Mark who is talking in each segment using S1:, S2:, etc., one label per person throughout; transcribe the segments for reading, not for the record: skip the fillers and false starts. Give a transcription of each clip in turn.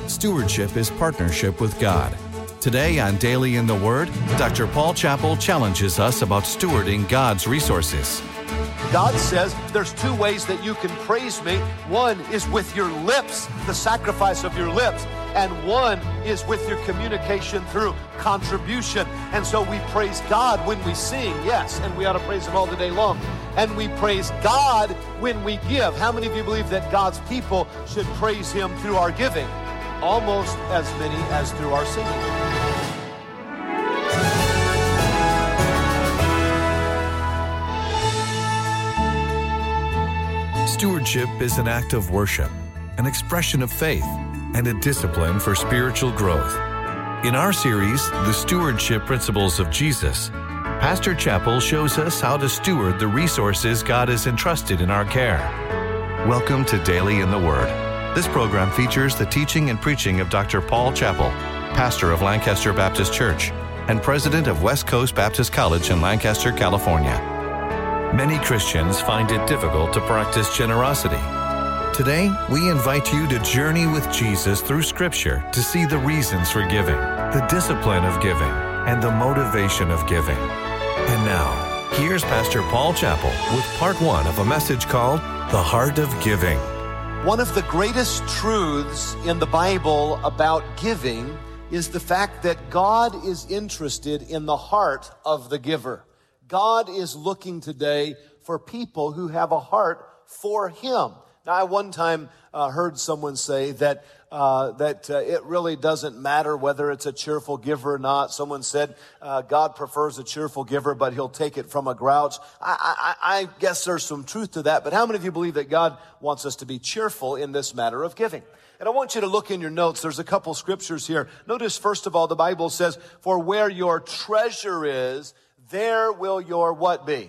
S1: Stewardship is partnership with God. Today on Daily in the Word, Dr. Paul Chappell challenges us about stewarding God's resources.
S2: God says there's two ways that you can praise me. One is with your lips, the sacrifice of your lips, and one is with your communication through contribution. And so we praise God when we sing, yes, and we ought to praise Him all the day long. And we praise God when we give. How many of you believe that God's people should praise Him through our giving? Almost as many as through our singing.
S1: Stewardship is an act of worship, an expression of faith, and a discipline for spiritual growth. In our series, The Stewardship Principles of Jesus, Pastor Chappell shows us how to steward the resources God has entrusted in our care. Welcome to Daily in the Word. This program features the teaching and preaching of Dr. Paul Chappell, pastor of Lancaster Baptist Church and president of West Coast Baptist College in Lancaster, California. Many Christians find it difficult to practice generosity. Today, we invite you to journey with Jesus through Scripture to see the reasons for giving, the discipline of giving, and the motivation of giving. And now, here's Pastor Paul Chappell with part one of a message called The Heart of Giving.
S2: One of the greatest truths in the Bible about giving is the fact that God is interested in the heart of the giver. God is looking today for people who have a heart for Him. Now, I one time heard someone say that it really doesn't matter whether it's a cheerful giver or not. Someone said God prefers a cheerful giver, but He'll take it from a grouch. I guess there's some truth to that, but how many of you believe that God wants us to be cheerful in this matter of giving? And I want you to look in your notes. There's a couple scriptures here. Notice, first of all, the Bible says, "For where your treasure is, there will your" what be?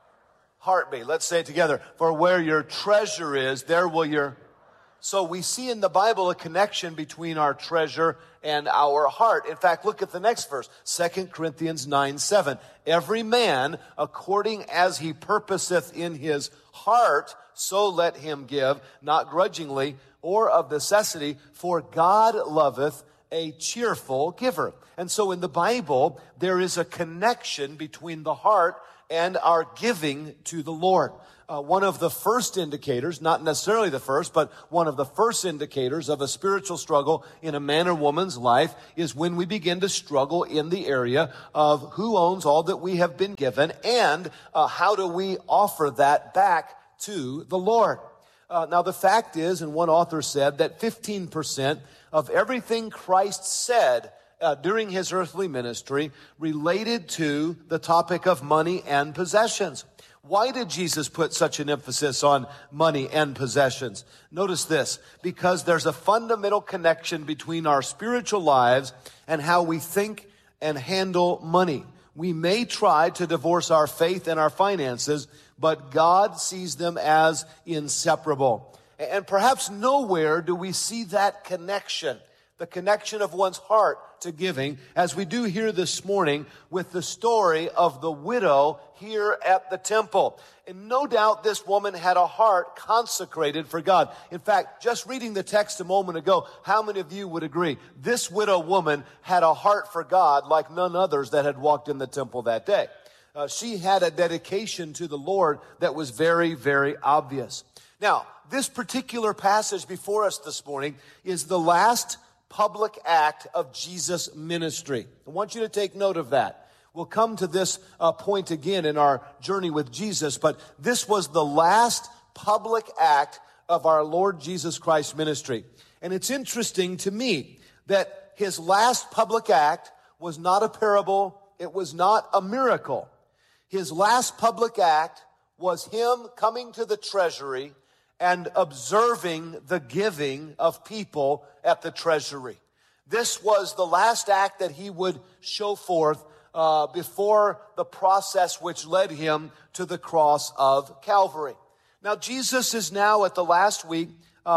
S2: Heart be. Let's say it together. For where your treasure is, there will your... So we see in the Bible a connection between our treasure and our heart. In fact, look at the next verse, 2 Corinthians 9:7. "Every man, according as he purposeth in his heart, so let him give, not grudgingly or of necessity, for God loveth a cheerful giver." And so in the Bible, there is a connection between the heart and our giving to the Lord. One of the first indicators, not necessarily the first, but one of the first indicators of a spiritual struggle in a man or woman's life is when we begin to struggle in the area of who owns all that we have been given and how do we offer that back to the Lord. Now, the fact is, and one author said, that 15% of everything Christ said during His earthly ministry related to the topic of money and possessions. Why did Jesus put such an emphasis on money and possessions? Notice this, because there's a fundamental connection between our spiritual lives and how we think and handle money. We may try to divorce our faith and our finances, but God sees them as inseparable. And perhaps nowhere do we see that connection, the connection of one's heart to giving, as we do here this morning with the story of the widow here at the temple. And no doubt this woman had a heart consecrated for God. In fact, just reading the text a moment ago, how many of you would agree? This widow woman had a heart for God like none others that had walked in the temple that day. She had a dedication to the Lord that was very, very obvious. Now, this particular passage before us this morning is the last public act of Jesus' ministry. I want you to take note of that. We'll come to this point again in our journey with Jesus, but this was the last public act of our Lord Jesus Christ's ministry. And it's interesting to me that His last public act was not a parable, it was not a miracle. His last public act was Him coming to the treasury and observing the giving of people at the treasury. This was the last act that He would show forth before the process which led Him to the cross of Calvary. Now, Jesus is now at the last week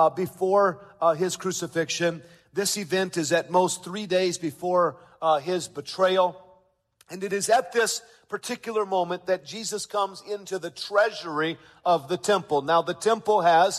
S2: before His crucifixion. This event is at most 3 days before His betrayal. And it is at this particular moment that Jesus comes into the treasury of the temple. Now, the temple has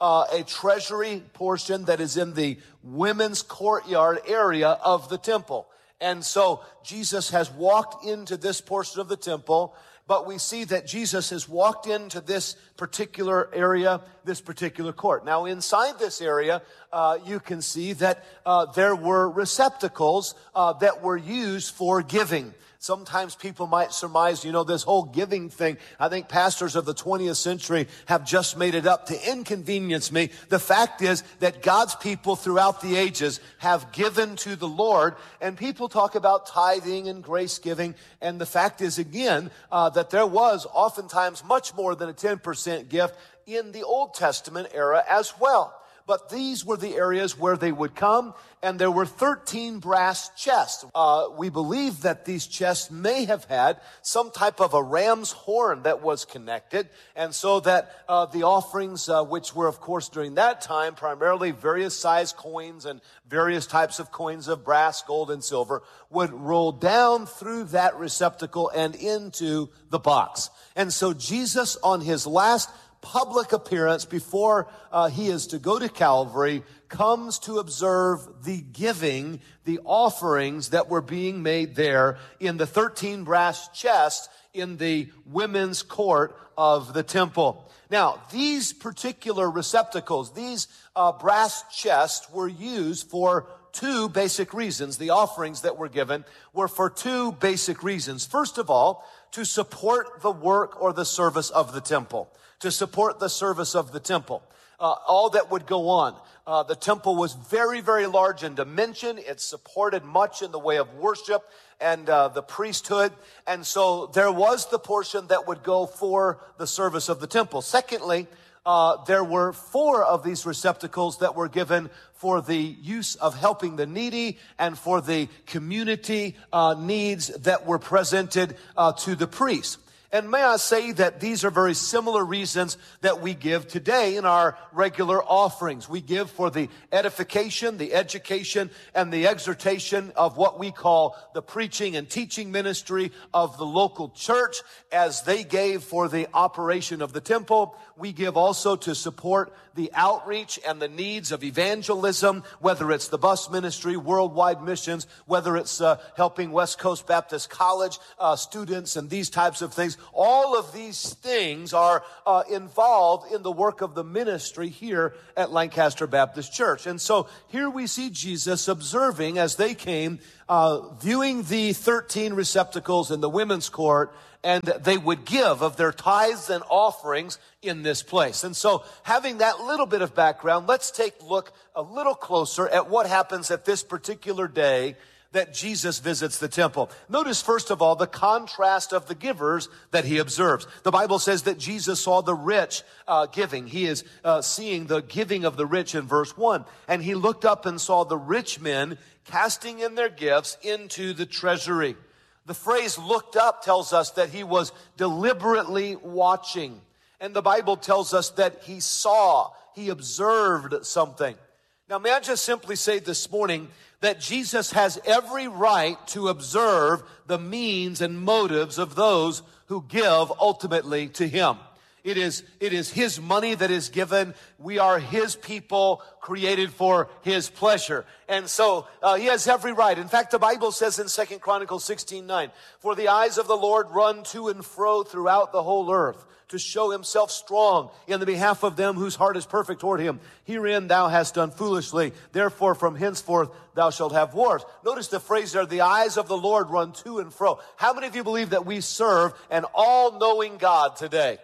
S2: a treasury portion that is in the women's courtyard area of the temple. And so Jesus has walked into this portion of the temple, but we see that Jesus has walked into this particular area, this particular court. Now, inside this area, you can see that there were receptacles that were used for giving. Sometimes people might surmise, this whole giving thing, I think pastors of the 20th century have just made it up to inconvenience me. The fact is that God's people throughout the ages have given to the Lord, and people talk about tithing and grace giving, and the fact is, again, that there was oftentimes much more than a 10% gift in the Old Testament era as well. But these were the areas where they would come, and there were 13 brass chests. We believe that these chests may have had some type of a ram's horn that was connected, and so that the offerings, which were, of course, during that time, primarily various size coins and various types of coins of brass, gold, and silver, would roll down through that receptacle and into the box. And so Jesus, on his last public appearance before he is to go to Calvary, comes to observe the giving, the offerings that were being made there in the 13 brass chests in the women's court of the temple. Now, these particular receptacles, these brass chests were used for two basic reasons. The offerings that were given were for two basic reasons. First of all, to support the work or the service of the temple. To support the service of the temple. All that would go on. The temple was very, very large in dimension. It supported much in the way of worship and the priesthood. And so there was the portion that would go for the service of the temple. Secondly, there were 4 of these receptacles that were given for the use of helping the needy and for the community needs that were presented to the priest. And may I say that these are very similar reasons that we give today in our regular offerings. We give for the edification, the education, and the exhortation of what we call the preaching and teaching ministry of the local church. As they gave for the operation of the temple, we give also to support the outreach and the needs of evangelism, whether it's the bus ministry, worldwide missions, whether it's helping West Coast Baptist College students and these types of things. All of these things are involved in the work of the ministry here at Lancaster Baptist Church. And so here we see Jesus observing as they came, viewing the 13 receptacles in the women's court, and they would give of their tithes and offerings in this place. And so having that little bit of background, let's take a look a little closer at what happens at this particular day that Jesus visits the temple. Notice, first of all, the contrast of the givers that he observes. The Bible says that Jesus saw the rich giving. He is seeing the giving of the rich in verse 1. And he looked up and saw the rich men casting in their gifts into the treasury. The phrase looked up tells us that he was deliberately watching. And the Bible tells us that he saw, he observed something. Now, may I just simply say this morning that Jesus has every right to observe the means and motives of those who give ultimately to him. It is his money that is given. We are his people created for his pleasure. And so he has every right. In fact, the Bible says in 2 Chronicles 16:9, "For the eyes of the Lord run to and fro throughout the whole earth, to show himself strong in the behalf of them whose heart is perfect toward him. Herein thou hast done foolishly. Therefore from henceforth thou shalt have wars." Notice the phrase there, the eyes of the Lord run to and fro. How many of you believe that we serve an all-knowing God today?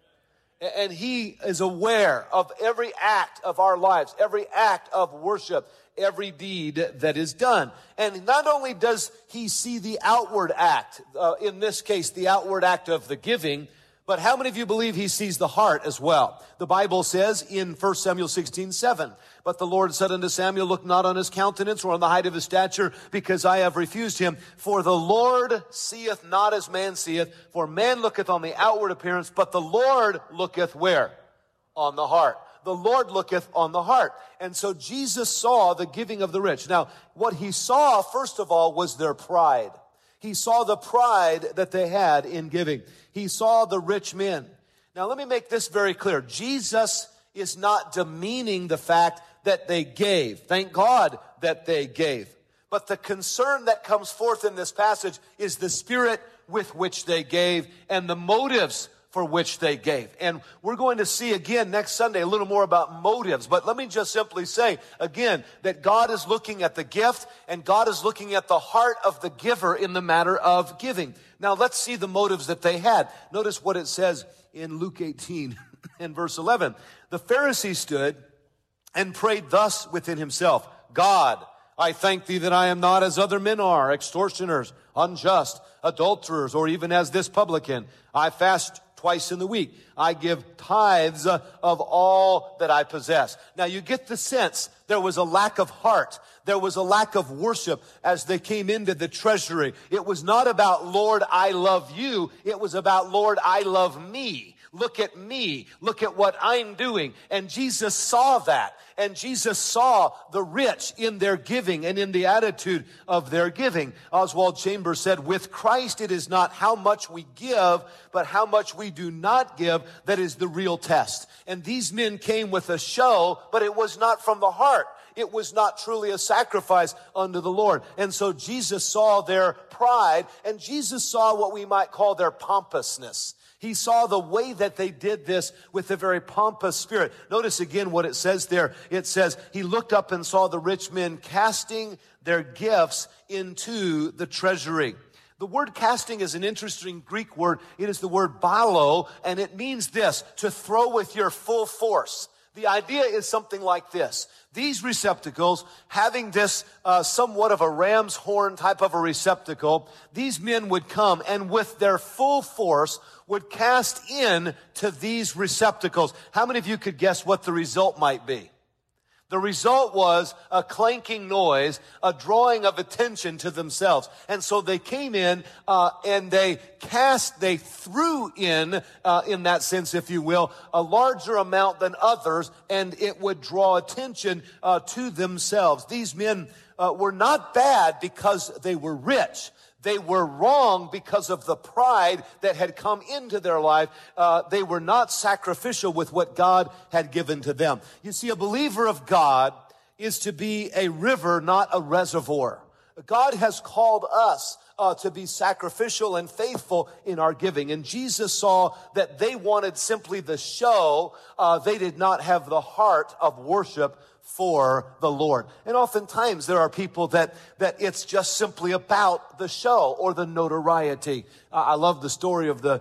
S2: And he is aware of every act of our lives, every act of worship, every deed that is done. And not only does he see the outward act, in this case, the outward act of the giving, but how many of you believe he sees the heart as well? The Bible says in 1 Samuel 16:7, "But the Lord said unto Samuel, Look not on his countenance or on the height of his stature, because I have refused him. For the Lord seeth not as man seeth, for man looketh on the outward appearance, but the Lord looketh" where? On the heart. The Lord looketh on the heart. And so Jesus saw the giving of the rich. Now, what he saw, first of all, was their pride. He saw the pride that they had in giving. He saw the rich men. Now, let me make this very clear. Jesus is not demeaning the fact that they gave. Thank God that they gave. But the concern that comes forth in this passage is the spirit with which they gave and the motives for which they gave. And we're going to see again next Sunday a little more about motives. But let me just simply say again that God is looking at the gift and God is looking at the heart of the giver in the matter of giving. Now let's see the motives that they had. Notice what it says in Luke 18 and verse 11. The Pharisee stood and prayed thus within himself, God, I thank thee that I am not as other men are, extortioners, unjust, adulterers, or even as this publican. I fast twice in the week. I give tithes of all that I possess. Now you get the sense there was a lack of heart. There was a lack of worship as they came into the treasury. It was not about, Lord, I love you. It was about, Lord, I love me. Look at me. Look at what I'm doing. And Jesus saw that. And Jesus saw the rich in their giving and in the attitude of their giving. Oswald Chambers said, with Christ it is not how much we give, but how much we do not give that is the real test. And these men came with a show, but it was not from the heart. It was not truly a sacrifice unto the Lord. And so Jesus saw their pride, and Jesus saw what we might call their pompousness. He saw the way that they did this with a very pompous spirit. Notice again what it says there. It says, he looked up and saw the rich men casting their gifts into the treasury. The word casting is an interesting Greek word. It is the word balo, and it means this, to throw with your full force. The idea is something like this. These receptacles, having this somewhat of a ram's horn type of a receptacle, these men would come and with their full force would cast in to these receptacles. How many of you could guess what the result might be? The result was a clanking noise, a drawing of attention to themselves. And so they came in and they threw in that sense, if you will, a larger amount than others, and it would draw attention to themselves. These men were not bad because they were rich. They were wrong because of the pride that had come into their life. They were not sacrificial with what God had given to them. You see, a believer of God is to be a river, not a reservoir. God has called us to be sacrificial and faithful in our giving. And Jesus saw that they wanted simply the show. They did not have the heart of worship for the Lord. And oftentimes there are people that it's just simply about the show or the notoriety. I love the story of the